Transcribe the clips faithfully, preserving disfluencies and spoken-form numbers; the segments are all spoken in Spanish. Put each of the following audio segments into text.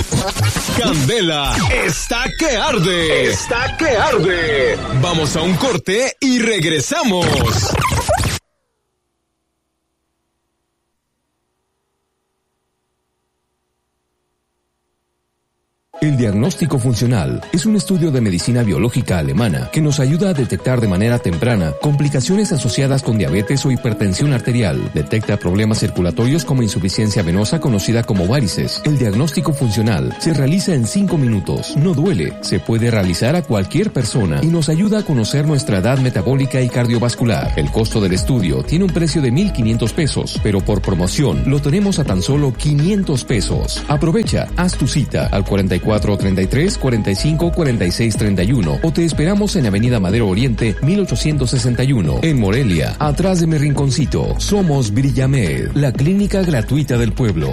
Candela está que arde. Está que arde. Vamos a un corte y regresamos. El diagnóstico funcional es un estudio de medicina biológica alemana que nos ayuda a detectar de manera temprana complicaciones asociadas con diabetes o hipertensión arterial. Detecta problemas circulatorios como insuficiencia venosa conocida como varices. El diagnóstico funcional se realiza en cinco minutos. No duele, se puede realizar a cualquier persona y nos ayuda a conocer nuestra edad metabólica y cardiovascular. El costo del estudio tiene un precio de mil quinientos pesos, pero por promoción lo tenemos a tan solo quinientos pesos. Aprovecha, haz tu cita al cuarenta y cuatro treinta y tres cuarenta y cinco cuarenta y seis treinta y uno o te esperamos en Avenida Madero Oriente mil ochocientos sesenta y uno en Morelia, atrás de mi rinconcito. Somos Brillamed, la clínica gratuita del pueblo.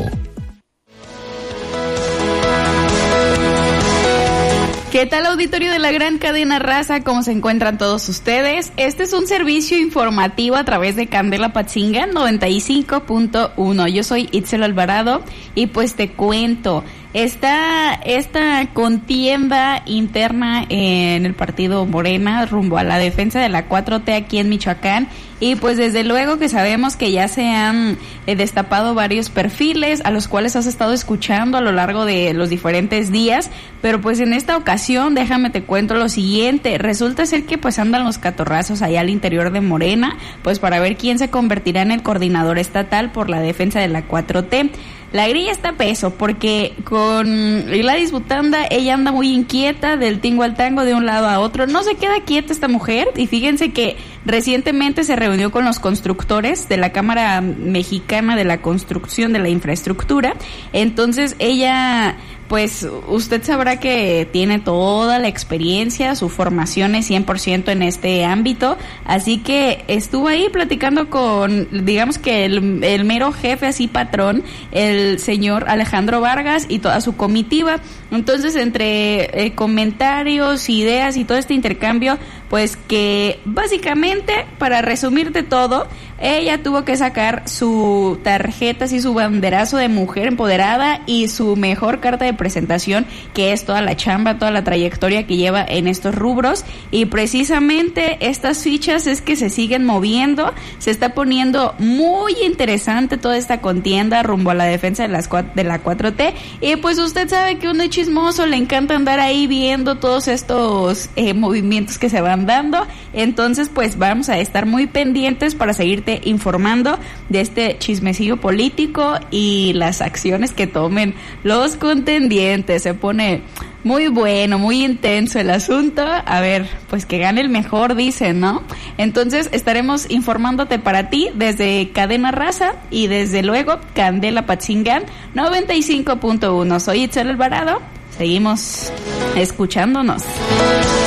¿Qué tal, auditorio de la gran cadena Raza? ¿Cómo se encuentran todos ustedes? Este es un servicio informativo a través de Candela Patzinga noventa y cinco punto uno. Yo soy Itzel Alvarado y pues te cuento, está esta contienda interna en el partido Morena rumbo a la defensa de la cuatro T aquí en Michoacán. Y pues desde luego que sabemos que ya se han eh, destapado varios perfiles a los cuales has estado escuchando a lo largo de los diferentes días, pero pues en esta ocasión déjame te cuento lo siguiente. Resulta ser que pues andan los catorrazos allá al interior de Morena, pues para ver quién se convertirá en el coordinador estatal por la defensa de la cuatro T. La grilla está a peso porque con Gladys Butanda ella anda muy inquieta del tingo al tango de un lado a otro. No se queda quieta esta mujer y fíjense que recientemente se reunió con los constructores de la Cámara Mexicana de la Construcción de la Infraestructura. Entonces ella, pues usted sabrá que tiene toda la experiencia, su formación es cien por ciento en este ámbito, así que estuvo ahí platicando con, digamos que el, el mero jefe, así patrón, el señor Alejandro Vargas y toda su comitiva. Entonces, entre eh, comentarios, ideas y todo este intercambio, pues que básicamente, para resumirte todo, ella tuvo que sacar su tarjeta, así su banderazo de mujer empoderada y su mejor carta de presentación, que es toda la chamba, toda la trayectoria que lleva en estos rubros. Y precisamente estas fichas es que se siguen moviendo, se está poniendo muy interesante toda esta contienda rumbo a la defensa de, las, de la cuatro T. Y pues usted sabe que uno es chismoso, le encanta andar ahí viendo todos estos eh, movimientos que se van dando. Entonces pues vamos a estar muy pendientes para seguirte informando de este chismecillo político y las acciones que tomen los contendientes. Se pone muy bueno, muy intenso el asunto. A ver, pues que gane el mejor, dicen, ¿no? Entonces estaremos informándote para ti desde Cadena Raza y desde luego Candela Patzinga noventa y cinco punto uno. Soy Itzel Alvarado. Seguimos escuchándonos.